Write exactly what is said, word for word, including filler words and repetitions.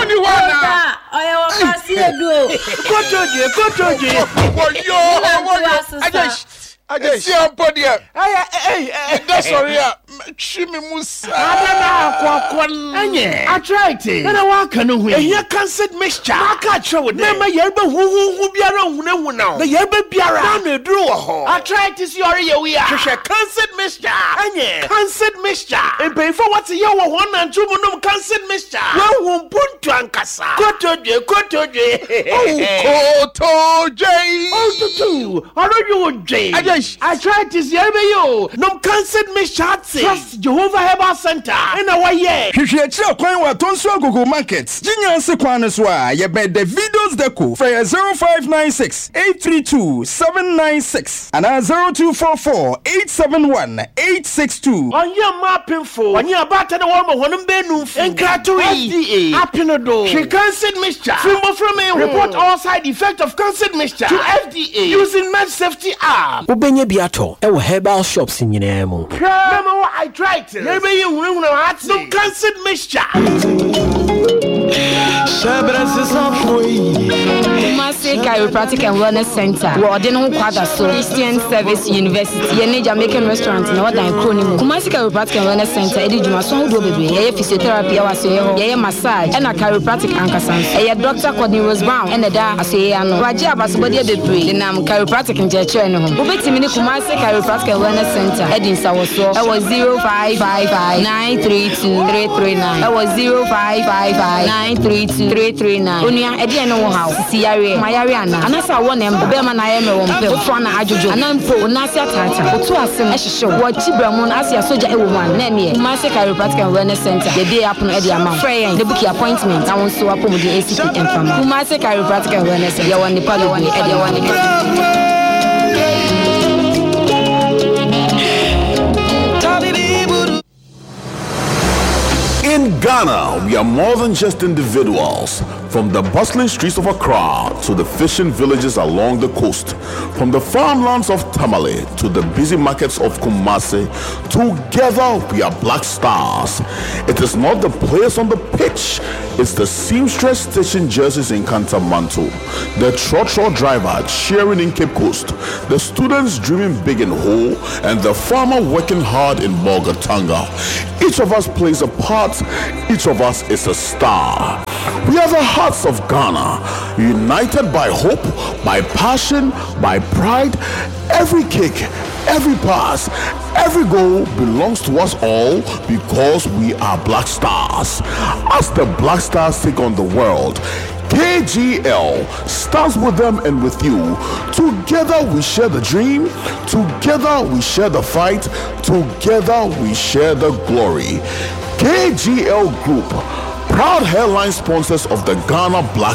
Oni wana. Oya wakasi edo. Kotoje, kotoje. Oyo, Adesh. Adesh. Si ampodi ya. Hey, hey, that's sorry ya. Chimi Musa. Adana kwa kwa. Anye. Arthritis. Nana waka no hu. Ehia cancer mixture. Aka chewo de. Na ma yerba hu hu hu biara hu na hu na. Na yerba biara. Na na eduru wo ho. Arthritis yori ye wi a. Hwehwe cancer mixture. Anye. Cancer mixture. Empefo what ye wo ho na ntumu no cancer mixture. Wo hu buntu ankasa. Kotoje, kotoje. Oh, kotoje. Oh, tutu. Aro you je. Adesh. Arthritis yerba yo. No cancer mixture. Trust Jehovah Herbal Center. In our year. Hwehwe kire kwan wa Tonso Agogo Market. Jinyanse kwan so a ye be the videos deco for zero five nine six eight three two seven nine six and zero two four four eight seven one eight six two. On your mapping for on your batter the woman one benu enkratui F D A apinodo. She cancer mixture. Fimbo from me report all side effect of cancer mixture to F D A using Med Safety app. Ubenye biato e wo herbal shops nyina mu. Mama arthritis. Maybe you will have some cancer mixture. Kumasi Chiropractic and Wellness Center. We are dealing with so Christian Service University. Yene Jamaican restaurant na wadan kronimu. Kumasi Chiropractic and Wellness Center. Edi juma so ho do bebe. Yeye physiotherapy awaso ye ho. Yeye massage. Ena chiropractic ankasan. Yeye Doctor Courtney Rose Brown. Ena da asoye ano. Waje abasobode bebre. Dinam chiropractic nje chere ne ho. Obetimi ni Kumasi Chiropractic and Wellness Center. Edi nsawoso. E was zero five five five nine three two three three nine. E was zero five five five nine three two three three nine. Onia edi eno wo ha. Sisi yare. Mayare ana. Anasa wo ne mbe ma na ye me wo mpe. Fo na ajojo. Anampo na asia tata. Otu asem e hihye wo chibra mu na asia soja e wo man. Na ne Kumasi Chiropractic and Wellness Center. The day happen e di ama. Friend, the book appointment. I want so apom di A C P Enfama. Kumasi Chiropractic and Wellness Center. Ya woni pa do e di woni. In Ghana, we are more than just individuals. From the bustling streets of Accra to the fishing villages along the coast, from the farmlands of Tamale to the busy markets of Kumasi, together we are Black Stars. It is not the players on the pitch, it's the seamstress stitching jerseys in Kantamanto, the trotro driver cheering in Cape Coast, the students dreaming big in Ho, and the farmer working hard in Bolgatanga. Each of us plays a part, each of us is a star. We are the hearts of Ghana, united by hope, by passion, by pride. Every kick, every pass, every goal belongs to us all because we are Black Stars. As the Black Stars take on the world, K G L stands with them and with you. Together we share the dream, together we share the fight, together we share the glory. K G L Group, proud headline sponsors of the Ghana Black